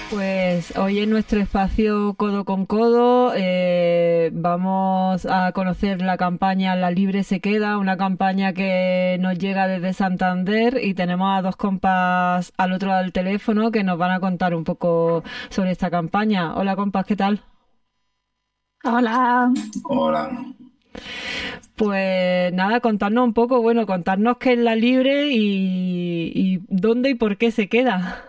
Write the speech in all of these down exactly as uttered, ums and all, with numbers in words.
Pues hoy en nuestro espacio Codo con Codo eh, vamos a conocer la campaña La Libre se queda, una campaña que nos llega desde Santander y tenemos a dos compas al otro lado del teléfono que nos van a contar un poco sobre esta campaña. Hola compas, ¿qué tal? Hola. Hola. Pues nada, contarnos un poco, bueno, contarnos qué es La Libre y, y dónde y por qué se queda.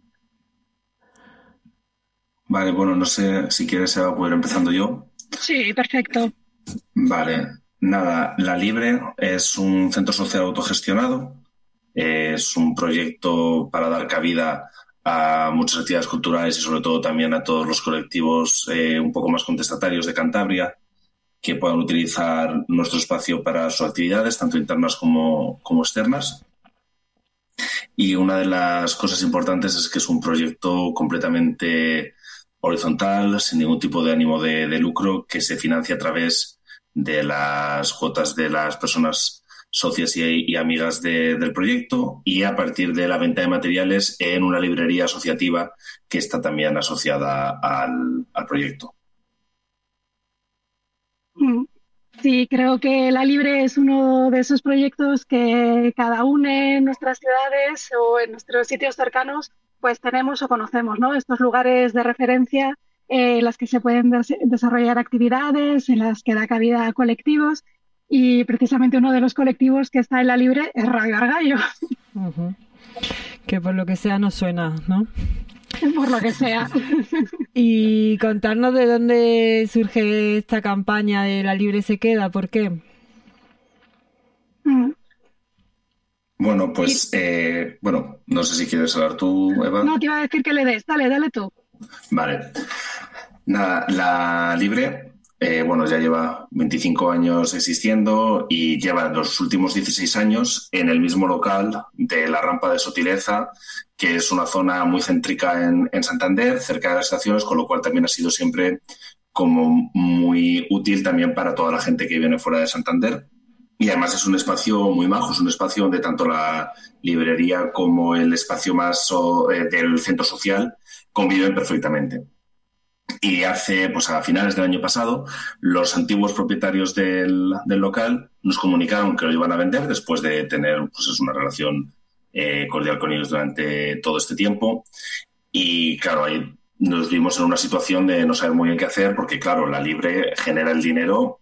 Vale, bueno, no sé si quieres Eva, poder empezando yo. Sí, perfecto. Vale, nada, La Libre es un centro social autogestionado. Es un proyecto para dar cabida a muchas actividades culturales y sobre todo también a todos los colectivos eh, un poco más contestatarios de Cantabria que puedan utilizar nuestro espacio para sus actividades, tanto internas como, como externas. Y una de las cosas importantes es que es un proyecto completamente horizontal, sin ningún tipo de ánimo de, de lucro, que se financia a través de las cuotas de las personas socias y, y amigas de, del proyecto y a partir de la venta de materiales en una librería asociativa que está también asociada al, al proyecto. Mm. Sí, creo que La Libre es uno de esos proyectos que cada uno en nuestras ciudades o en nuestros sitios cercanos, pues tenemos o conocemos, ¿no? Estos lugares de referencia eh, en las que se pueden des- desarrollar actividades, en las que da cabida a colectivos. Y precisamente uno de los colectivos que está en La Libre es Radio Argallo, Ujú. Que por lo que sea nos suena, ¿no? por lo que sea. Y contarnos de dónde surge esta campaña de La Libre se queda, ¿por qué? Mm. Bueno, Y pues, eh, bueno, no sé si quieres hablar tú, Eva. no te iba a decir que le des, dale, dale tú. Vale. Nada, la Libre, eh, bueno, ya lleva veinticinco años existiendo y lleva los últimos dieciséis años en el mismo local de la Rampa de Sotileza, que es una zona muy céntrica en, en Santander, cerca de las estaciones, con lo cual también ha sido siempre como muy útil también para toda la gente que viene fuera de Santander. Y además es un espacio muy majo, es un espacio donde tanto la librería como el espacio más so, eh, del centro social conviven perfectamente. Y hace, pues a finales del año pasado, los antiguos propietarios del, del local nos comunicaron que lo iban a vender después de tener pues, es una relación eh, cordial con ellos durante todo este tiempo. Y claro, ahí nos vimos en una situación de no saber muy bien qué hacer porque, claro, la Libre genera el dinero